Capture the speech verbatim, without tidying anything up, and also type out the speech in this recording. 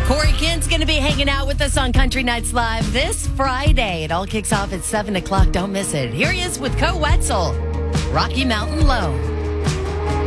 Corey Kent's going to be hanging out with us on Country Nights Live this Friday. It all kicks off at seven o'clock. Don't miss it. Here he is with Co Wetzel, Rocky Mountain Low.